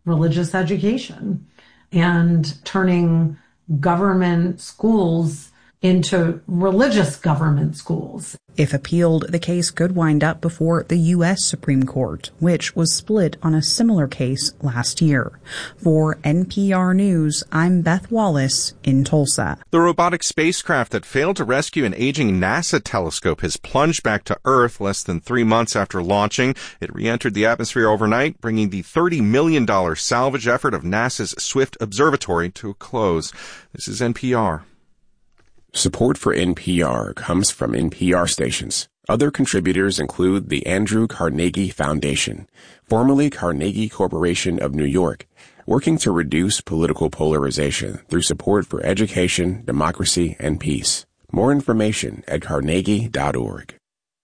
religious education and turning government schools into religious government schools. If appealed, the case could wind up before the U.S. Supreme Court, which was split on a similar case last year. For NPR News, I'm Beth Wallace in Tulsa. The robotic spacecraft that failed to rescue an aging NASA telescope has plunged back to Earth less than 3 months after launching. It re-entered the atmosphere overnight, bringing the $30 million salvage effort of NASA's Swift Observatory to a close. This is NPR. Support for NPR comes from NPR stations. Other contributors include the Andrew Carnegie Foundation, formerly Carnegie Corporation of New York, working to reduce political polarization through support for education, democracy, and peace. More information at carnegie.org.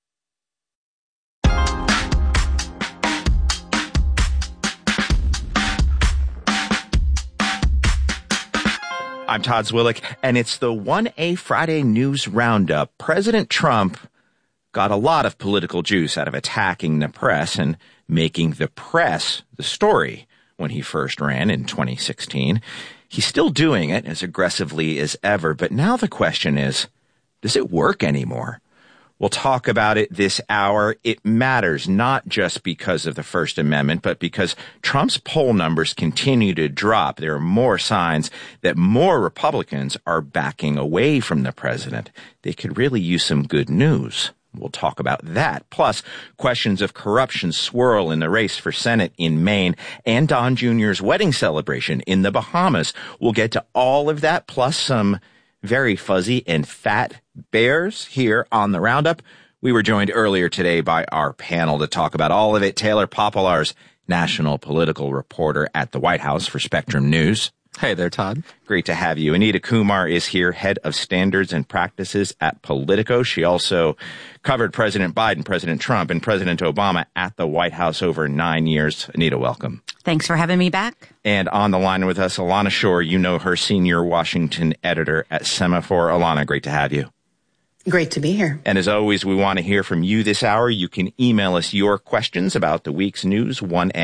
I'm Todd Zwillich, and it's the 1A Friday News Roundup. President Trump got a lot of political juice out of attacking the press and making the press the story when he first ran in 2016. He's still doing it as aggressively as ever, but now the question is, does it work anymore? We'll talk about it this hour. It matters not just because of the First Amendment, but because Trump's poll numbers continue to drop. There are more signs that more Republicans are backing away from the president. They could really use some good news. We'll talk about that. Plus, questions of corruption swirl in the race for Senate in Maine and Don Jr.'s wedding celebration in the Bahamas. We'll get to all of that, plus some very fuzzy and fat bears here on the Roundup. We were joined earlier today by our panel to talk about all of it. Taylor Poplar's national political reporter at the White House for Spectrum News. Hey there, Todd. Great to have you. Anita Kumar is here, head of standards and practices at Politico. She also covered President Biden, President Trump, and President Obama at the White House over 9 years. Anita, welcome. Thanks for having me back. And on the line with us, Alana Shore. You know her, senior Washington editor at Semaphore. Alana, great to have you. Great to be here. And as always, we want to hear from you this hour. You can email us your questions about the week's news,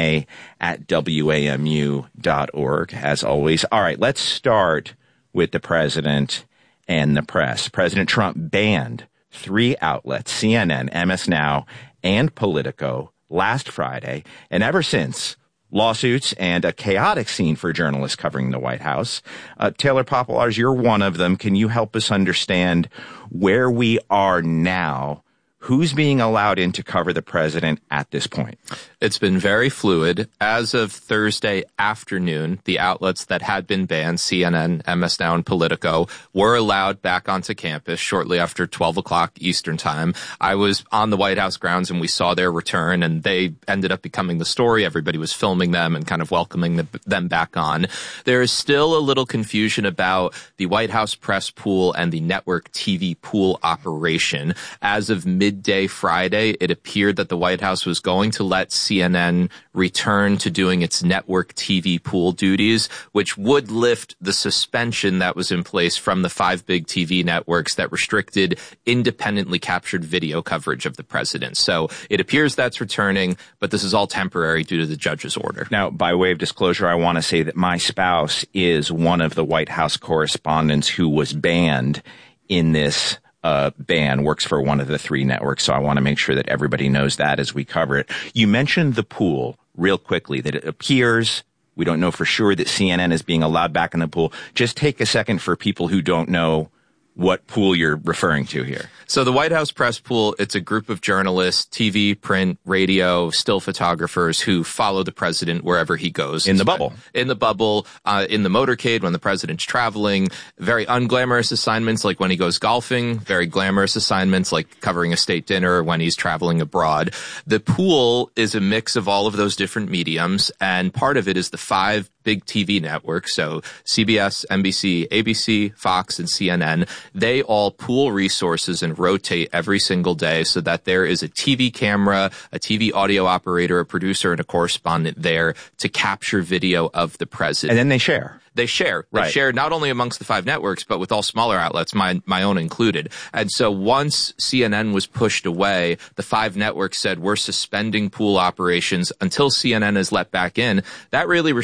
1a@wamu.org, as always. All right, let's start with the president and the press. President Trump banned 3 outlets, CNN, MS Now, and Politico, last Friday. And ever since, lawsuits and a chaotic scene for journalists covering the White House. Taylor Poplar, you're one of them. Can you help us understand where we are now? Who's being allowed in to cover the president at this point? It's been very fluid. As of Thursday afternoon, the outlets that had been banned, CNN, MS Now, and Politico, were allowed back onto campus shortly after 12 o'clock Eastern time. I was on the White House grounds and we saw their return, and they ended up becoming the story. Everybody was filming them and kind of welcoming them back on. There is still a little confusion about the White House press pool and the network TV pool operation. As of midday Friday, it appeared that the White House was going to let CNN return to doing its network TV pool duties, which would lift the suspension that was in place from the 5 big TV networks that restricted independently captured video coverage of the president. So it appears that's returning, but this is all temporary due to the judge's order. Now, by way of disclosure, I want to say that my spouse is one of the White House correspondents who was banned in this ban, works for one of the 3 networks, so I want to make sure that everybody knows that as we cover it. You mentioned the pool real quickly, that it appears, we don't know for sure, that CNN is being allowed back in the pool. Just take a second for people who don't know what pool you're referring to here. So the White House press pool, it's a group of journalists, TV, print, radio, still photographers who follow the president wherever he goes. In the bubble. In the bubble, in the motorcade when the president's traveling. Very unglamorous assignments like when he goes golfing. Very glamorous assignments like covering a state dinner when he's traveling abroad. The pool is a mix of all of those different mediums, and part of it is the 5 big TV networks, so CBS, NBC, ABC, Fox, and CNN. They all pool resources and rotate every single day so that there is a TV camera, a TV audio operator, a producer, and a correspondent there to capture video of the president. And then they share. They share. Right. They share not only amongst the 5 networks, but with all smaller outlets, my own included. And so once CNN was pushed away, the 5 networks said, we're suspending pool operations until CNN is let back in. That really